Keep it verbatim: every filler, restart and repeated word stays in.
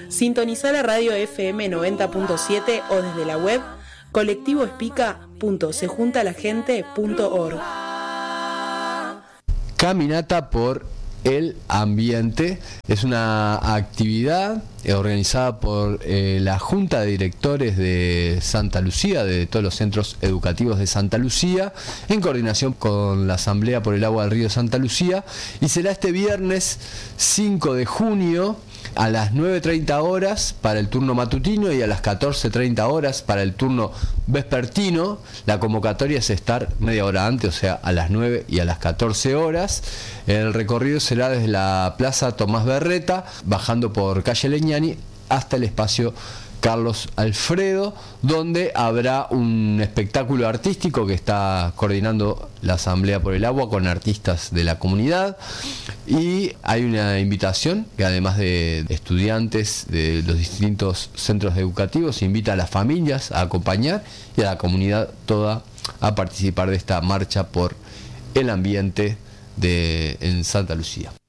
Sintonizá la radio F M noventa punto siete o desde la web colectivo espica punto se junta la gente punto org. Caminata por el ambiente es una actividad organizada por eh, la Junta de Directores de Santa Lucía, de todos los centros educativos de Santa Lucía, en coordinación con la Asamblea por el Agua del Río Santa Lucía, y será este viernes cinco de junio a las nueve treinta horas para el turno matutino y a las catorce treinta horas para el turno vespertino. La convocatoria es estar media hora antes, o sea, a las nueve y a las catorce horas. El recorrido será desde la Plaza Tomás Berreta, bajando por calle Leñani, hasta el espacio Carlos Alfredo, donde habrá un espectáculo artístico que está coordinando la Asamblea por el Agua con artistas de la comunidad, y hay una invitación que, además de estudiantes de los distintos centros educativos, invita a las familias a acompañar y a la comunidad toda a participar de esta marcha por el ambiente de, en Santa Lucía.